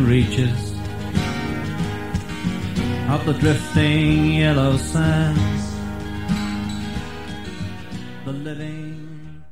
reaches of the drifting yellow sands, the living.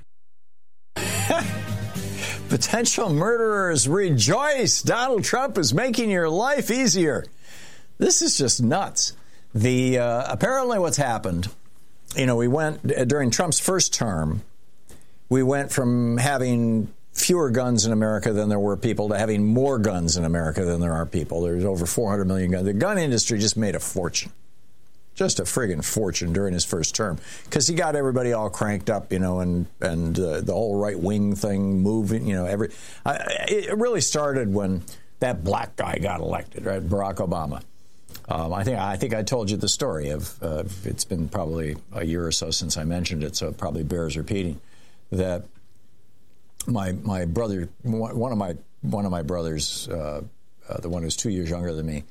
Potential murderers rejoice. Donald Trump is making your life easier. This is just nuts. Apparently what's happened, we went during Trump's first term, we went from having fewer guns in America than there were people to having more guns in America than there are people. There's over 400 million guns. The gun industry just made a fortune. Just a friggin' fortune during his first term, because he got everybody all cranked up, and the whole right wing thing moving, it really started when that black guy got elected, right? Barack Obama. I think I told you the story of it's been probably a year or so since I mentioned it, so it probably bears repeating that my brother, one of my brothers, the one who's 2 years younger than me.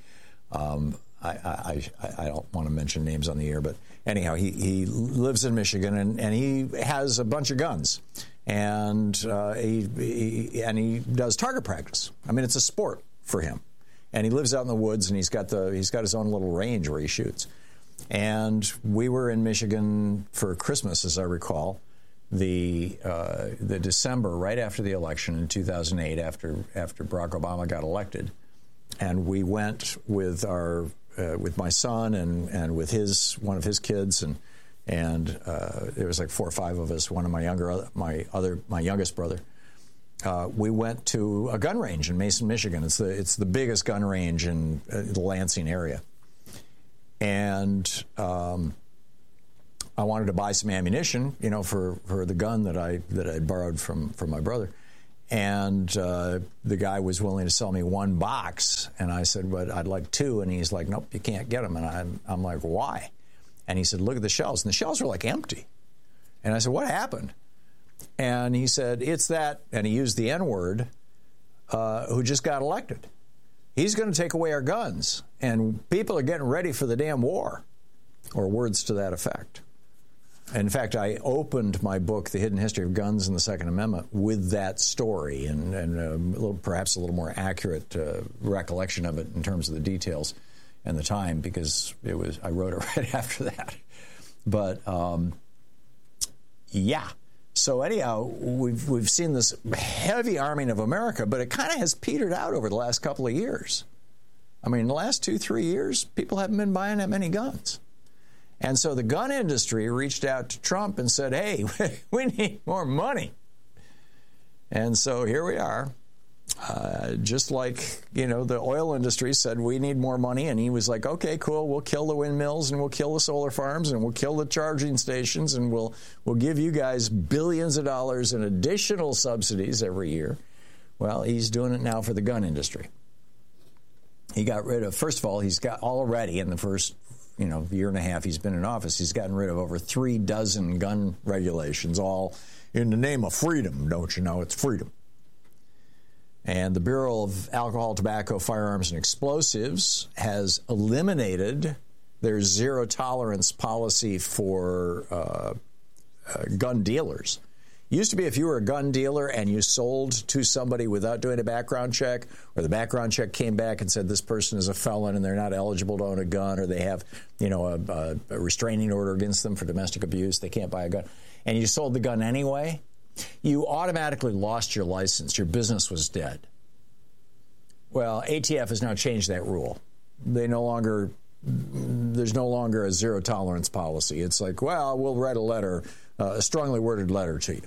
I don't want to mention names on the air, but anyhow, he lives in Michigan and he has a bunch of guns, and he does target practice. I mean, it's a sport for him, and he lives out in the woods, and he's got his own little range where he shoots. And we were in Michigan for Christmas, as I recall, the December right after the election in 2008, after Barack Obama got elected, and we went with with my son and with one of his kids, and there was like 4 or 5 of us. One of my youngest brother. We went to a gun range in Mason, Michigan. It's the biggest gun range in the Lansing area, and I wanted to buy some ammunition, for the gun that I borrowed from my brother. And the guy was willing to sell me 1 box, and I said, "But I'd like 2." And he's like, "Nope, you can't get them." And I'm like, "Why?" And he said, "Look at the shelves," and the shelves were like empty. And I said, "What happened?" And he said, "It's that," and he used the N-word, who just got elected. He's going to take away our guns, and people are getting ready for the damn war, or words to that effect. In fact, I opened my book, The Hidden History of Guns and the Second Amendment, with that story and perhaps a little more accurate recollection of it in terms of the details and the time, because I wrote it right after that. But yeah. So anyhow, we've seen this heavy arming of America, but it kind of has petered out over the last couple of years. I mean, in the last 2-3 years, people haven't been buying that many guns. And so the gun industry reached out to Trump and said, "Hey, we need more money." And so here we are. Just like, the oil industry said, "We need more money." And he was like, "Okay, cool. We'll kill the windmills, and we'll kill the solar farms, and we'll kill the charging stations, and we'll give you guys billions of dollars in additional subsidies every year." Well, he's doing it now for the gun industry. He got rid of, first of all, he's got already in the first year and a half he's been in office, he's gotten rid of over 36 gun regulations, all in the name of freedom. Don't you know? It's freedom. And the Bureau of Alcohol, Tobacco, Firearms, and Explosives has eliminated their zero tolerance policy for gun dealers. Used to be if you were a gun dealer and you sold to somebody without doing a background check, or the background check came back and said this person is a felon and they're not eligible to own a gun, or they have, a restraining order against them for domestic abuse, they can't buy a gun, and you sold the gun anyway, you automatically lost your license. Your business was dead. Well, ATF has now changed that rule. There's no longer a zero tolerance policy. It's like, well, we'll write a letter, a strongly worded letter to you.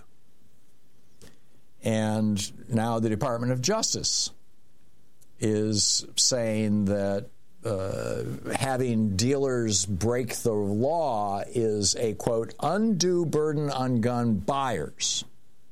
And now the Department of Justice is saying that having dealers break the law is a, quote, undue burden on gun buyers.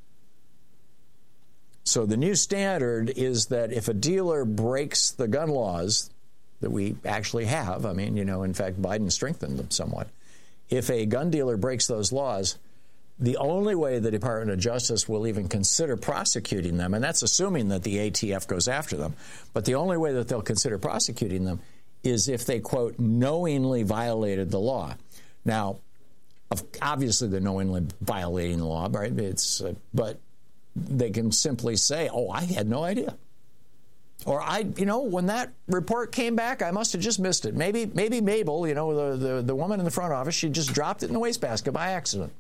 So the new standard is that if a dealer breaks the gun laws that we actually have, in fact, Biden strengthened them somewhat. If a gun dealer breaks those laws, the only way the Department of Justice will even consider prosecuting them, and that's assuming that the ATF goes after them, but the only way that they'll consider prosecuting them is if they, quote, knowingly violated the law. Now, obviously they're knowingly violating the law, right? But they can simply say, "Oh, I had no idea." Or when that report came back, I must have just missed it. Maybe Mabel, the woman in the front office, she just dropped it in the wastebasket by accident.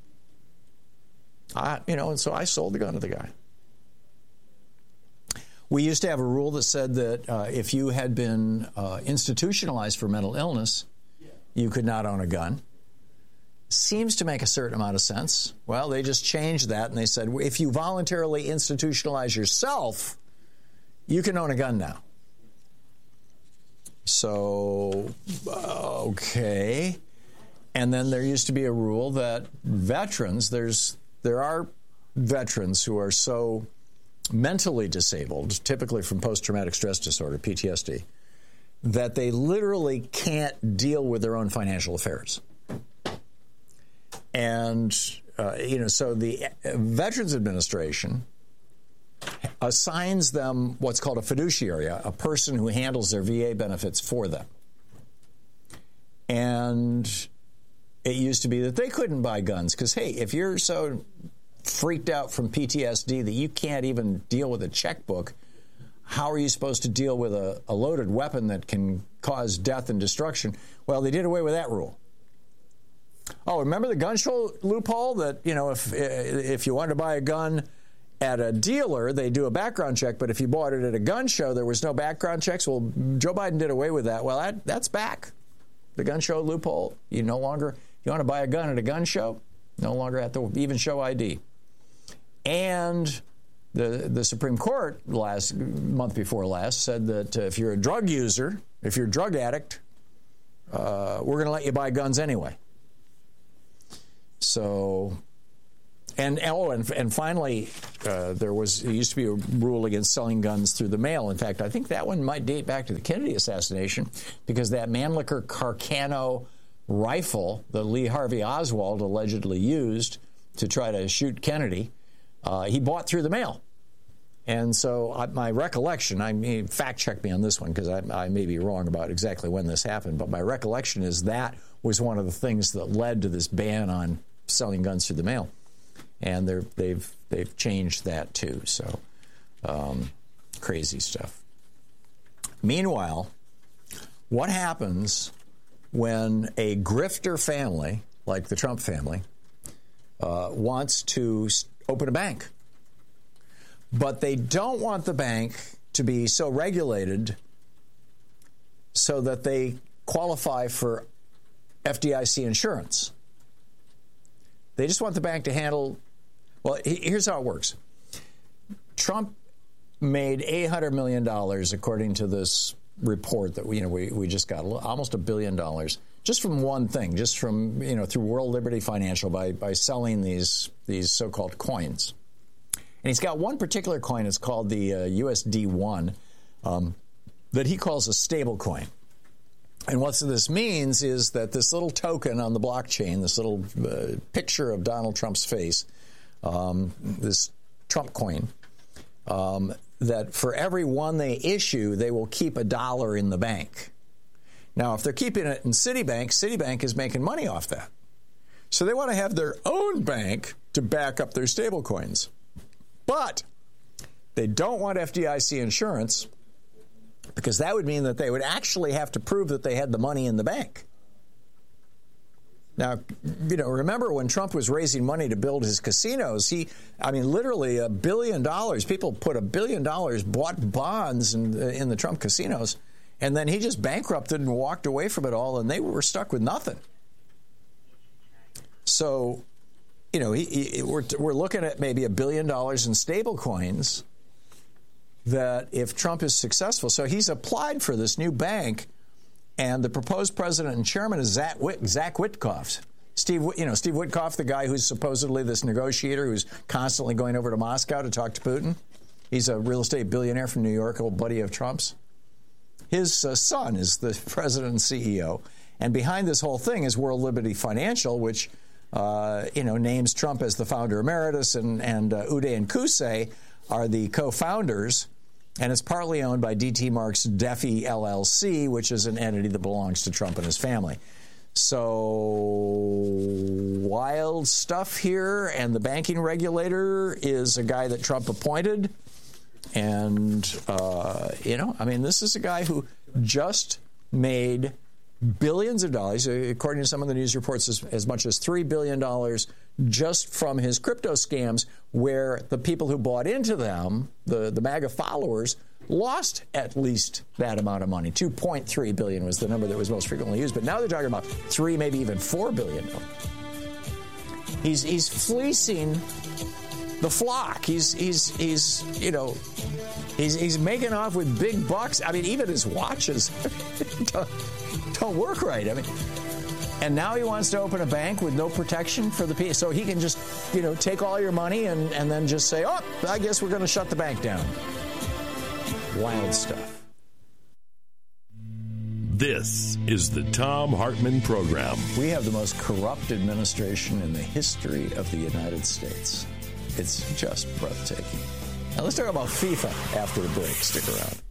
And so I sold the gun to the guy. We used to have a rule that said that if you had been institutionalized for mental illness, you could not own a gun. Seems to make a certain amount of sense. Well, they just changed that, and they said if you voluntarily institutionalize yourself, you can own a gun now. So, okay. And then there used to be a rule that veterans, there are veterans who are so mentally disabled, typically from post-traumatic stress disorder, PTSD, that they literally can't deal with their own financial affairs. And, so the Veterans Administration assigns them what's called a fiduciary, a person who handles their VA benefits for them. And it used to be that they couldn't buy guns because, hey, if you're so freaked out from PTSD that you can't even deal with a checkbook, how are you supposed to deal with a loaded weapon that can cause death and destruction? Well, they did away with that rule. Oh, remember the gun show loophole that, if you wanted to buy a gun at a dealer, they do a background check, but if you bought it at a gun show, there was no background checks. Well, Joe Biden did away with that. Well, that's back. The gun show loophole. You want to buy a gun at a gun show, no longer have to even show ID. And the Supreme Court month before last said that if you're a drug user, if you're a drug addict, we're going to let you buy guns anyway. So, and finally, there used to be a rule against selling guns through the mail. In fact, I think that one might date back to the Kennedy assassination because that Mannlicher Carcano rifle that Lee Harvey Oswald allegedly used to try to shoot Kennedy, he bought through the mail. And so my recollection, I mean, fact check me on this one because I may be wrong about exactly when this happened, but my recollection is that was one of the things that led to this ban on selling guns through the mail. And they've changed that too. So crazy stuff. Meanwhile, what happens when a grifter family, like the Trump family, wants to open a bank? But they don't want the bank to be so regulated so that they qualify for FDIC insurance. They just want the bank to handle. Well, here's how it works. Trump made $800 million, according to this report that we just got, almost $1 billion, just from one thing, just from through World Liberty Financial by selling these so-called coins. And he's got one particular coin. It's called the USD1 that he calls a stable coin. And what this means is that this little token on the blockchain, this little picture of Donald Trump's face, this Trump coin, that for every one they issue, they will keep $1 in the bank. Now, if they're keeping it in Citibank is making money off that. So they want to have their own bank to back up their stable coins. But they don't want FDIC insurance because that would mean that they would actually have to prove that they had the money in the bank. Now, remember when Trump was raising money to build his casinos, literally $1 billion. People put $1 billion, bought bonds in the Trump casinos, and then he just bankrupted and walked away from it all, and they were stuck with nothing. So, we're looking at maybe $1 billion in stable coins that if Trump is successful. So he's applied for this new bank, and the proposed president and chairman is Zach Witkoff. Steve Witkoff, the guy who's supposedly this negotiator who's constantly going over to Moscow to talk to Putin. He's a real estate billionaire from New York, old buddy of Trump's. His son is the president and CEO. And behind this whole thing is World Liberty Financial, which names Trump as the founder emeritus, and Uday and Qusay are the co-founders, and it's partly owned by D.T. Marks Defi LLC, which is an entity that belongs to Trump and his family. So wild stuff here, and the banking regulator is a guy that Trump appointed. And, this is a guy who just made billions of dollars, according to some of the news reports, as much as $3 billion just from his crypto scams, where the people who bought into them, the MAGA followers, lost at least that amount of money. $2.3 billion was the number that was most frequently used, but now they're talking about $3, maybe even $4 billion. He's fleecing the flock. He's making off with big bucks. I mean, even his watches don't work right. I mean, and now he wants to open a bank with no protection for the people, so he can just, take all your money and then just say, oh, I guess we're going to shut the bank down. Wild stuff. This is the Thom Hartmann Program. We have the most corrupt administration in the history of the United States. It's just breathtaking. Now let's talk about FIFA after the break. Stick around.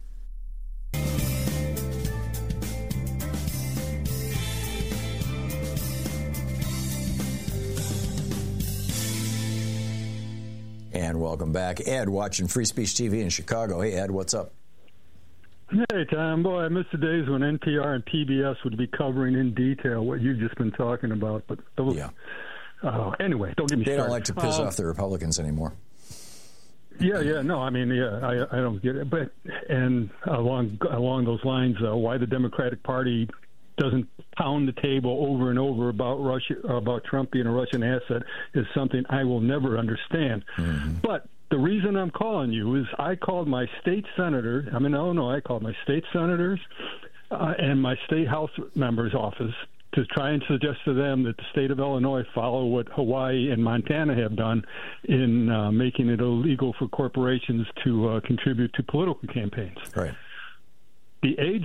And welcome back. Ed, watching Free Speech TV in Chicago. Hey, Ed, what's up? Hey, Tom. Boy, I miss the days when NPR and PBS would be covering in detail what you've just been talking about. But those, anyway, don't get me started. They don't like to piss off the Republicans anymore. I don't get it. But and along those lines, why the Democratic Party doesn't pound the table over and over about Russia, about Trump being a Russian asset, is something I will never understand. Mm-hmm. But the reason I'm calling you is I called my state senator. I'm in Illinois. I called my state senators and my state House members' office to try and suggest to them that the state of Illinois follow what Hawaii and Montana have done in making it illegal for corporations to contribute to political campaigns. Right. The age